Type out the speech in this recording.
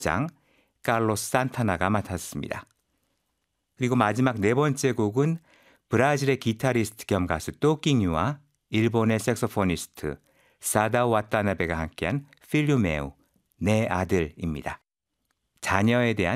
장 칼로스 산타나가 맡았습니다. 그리고 마지막 네 번째 곡은 브라질의 기타리스트 겸 가수 또끼뉴와 일본의 색소포니스트 사다 와타나베가 함께한 필류 메우, 내 아들입니다. 자녀에 대한